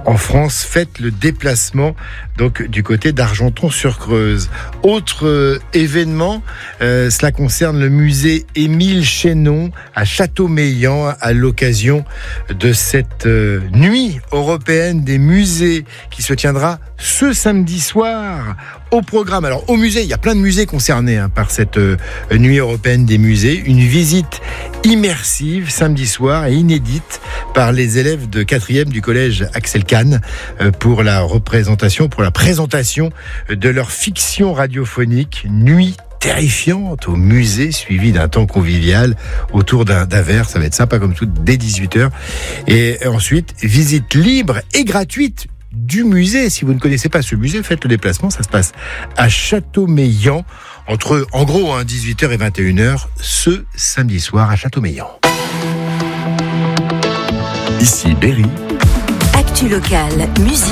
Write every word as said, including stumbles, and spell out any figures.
en France. Faites le déplacement donc du côté d'Argenton-sur-Creuse. Autre euh, événement, euh, cela concerne le musée Émile Chénon à Châteaumeillan à l'occasion de cette euh, nuit européenne des musées qui se tiendra ce samedi soir. Au programme, alors au musée, il y a plein de musées concernés hein, par cette euh, nuit européenne des musées. Une visite immersive samedi soir et inédite par les élèves de quatrième du collège Axel Kahn euh, pour la représentation, pour la présentation de leur fiction radiophonique Nuit terrifiante au musée, suivi d'un temps convivial autour d'un, d'un verre. Ça va être sympa comme tout dès dix-huit heures. Et ensuite, visite libre et gratuite du musée. Si vous ne connaissez pas ce musée, faites le déplacement. Ça se passe à Châteaumeillan, entre, en gros, hein, dix-huit heures et vingt et une heures, ce samedi soir à Châteaumeillan. Ici Berry. Actu locale, musique.